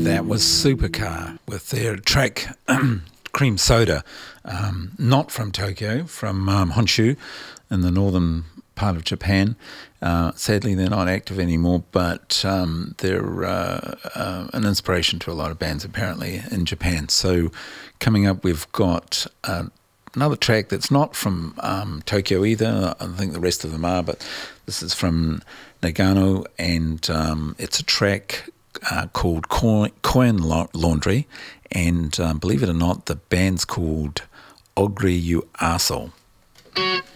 That was Supercar with their track Cream Soda, not from Tokyo, from Honshu in the northern part of Japan. Sadly, they're not active anymore, but they're an inspiration to a lot of bands apparently in Japan. So coming up, we've got another track that's not from Tokyo either. I think the rest of them are, but this is from Nagano, and it's a track called Coin Laundry, and believe it or not, the band's called Ogre You Arsehole.